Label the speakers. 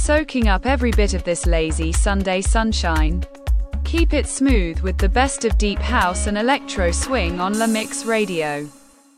Speaker 1: soaking up every bit of this lazy Sunday sunshine. Keep it smooth with the best of deep house and electro swing on La Mix Radio.